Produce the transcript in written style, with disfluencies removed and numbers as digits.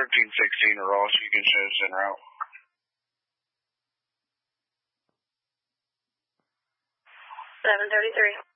1316 or Ross, you can show us en route. 733.